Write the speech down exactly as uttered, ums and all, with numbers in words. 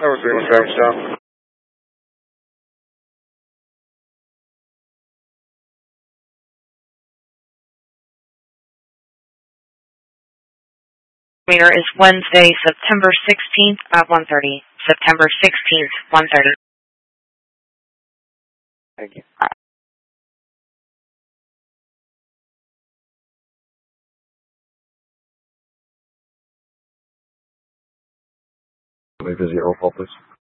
was doing traffic stop. Meter is Wednesday, September sixteenth at one thirty. September sixteenth, one thirty. Thank you. Let me visit your roll call, please.